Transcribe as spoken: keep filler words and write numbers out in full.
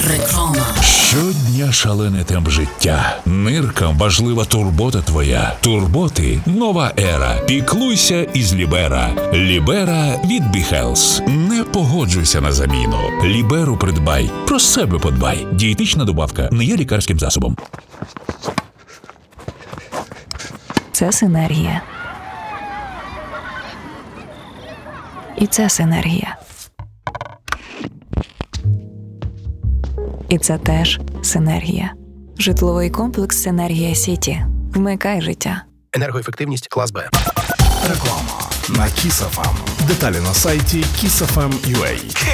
Реклама. Щодня шалений темп життя. Ниркам важлива турбота твоя. Турботи – нова ера. Піклуйся із Лібера. Лібера від Бі-Хелс. Не погоджуйся на заміну. Ліберу придбай. Про себе подбай. Дієтична добавка не є лікарським засобом. Це синергія. І це синергія. І це теж синергія. Житловий комплекс «Синергія Сіті». Вмикай життя. Енергоефективність клас Б. Реклама на Kiss еф ем. Деталі на сайті kiss еф ем крапка ю а.